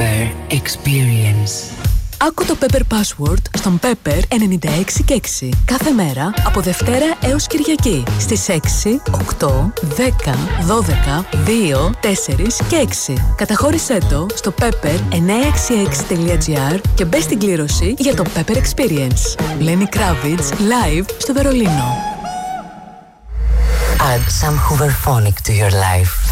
Pepper Experience. Άκου το Pepper Password στον Pepper 96 και 6. Κάθε μέρα από Δευτέρα έως Κυριακή στις 6, 8, 10, 12, 2, 4 και 6. Καταχώρησέ το στο pepper966.gr και μπες στην κλήρωση για το Pepper Experience. Lenny Kravitz live στο Βερολίνο. Add some Hooverphonic to your life.